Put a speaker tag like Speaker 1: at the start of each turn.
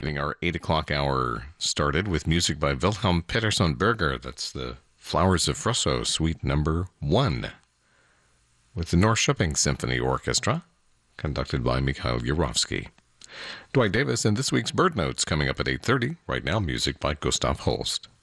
Speaker 1: Getting our 8 o'clock hour started with music by Wilhelm Peterson Berger. That's the Flowers of Frosso, Suite Number 1, with the Norrköping Symphony Orchestra, conducted by Mikhail Yurovsky. Dwight Davis and this week's Bird Notes coming up at 8:30. Right now, music by Gustav Holst.